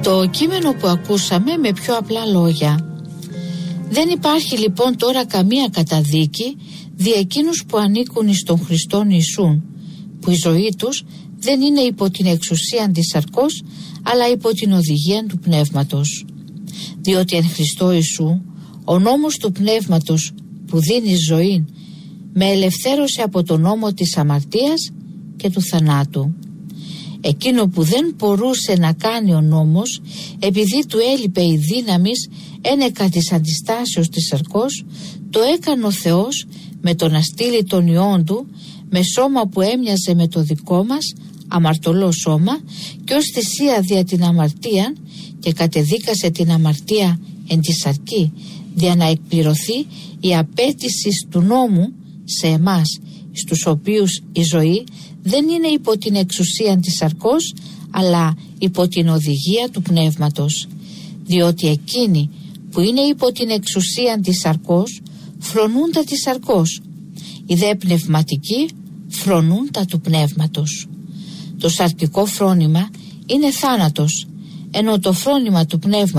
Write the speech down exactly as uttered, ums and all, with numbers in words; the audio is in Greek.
Το κείμενο που ακούσαμε με πιο απλά λόγια. Δεν υπάρχει λοιπόν τώρα καμία καταδίκη δι' εκείνους που ανήκουν εις τον Χριστόν Ιησούν, που η ζωή τους δεν είναι υπό την εξουσία της σαρκός, αλλά υπό την οδηγία του Πνεύματος. Διότι εν Χριστώ Ιησού ο νόμος του Πνεύματος που δίνει ζωή με ελευθέρωσε από τον νόμο της αμαρτίας και του θανάτου. Εκείνο που δεν μπορούσε να κάνει ο νόμος, επειδή του έλειπε η δύναμης ένεκα της αντιστάσεως της σαρκός, το έκανε ο Θεός με το να στείλει τον Υιόν Του, με σώμα που έμοιαζε με το δικό μας, αμαρτωλό σώμα, και ως θυσία δια την αμαρτία, και κατεδίκασε την αμαρτία εν τη σαρκή, δια να εκπληρωθεί η απέτηση του νόμου σε εμάς, στους οποίους η ζωή δεν είναι υπό την εξουσία της σαρκός, αλλά υπό την οδηγία του Πνεύματος. Διότι εκείνοι που είναι υπό την εξουσία της σαρκός φρονούν τα της σαρκός, οι δε πνευματικοί φρονούν τα του Πνεύματος. Το σαρκικό φρόνημα είναι θάνατος, ενώ το φρόνημα του Πνεύματος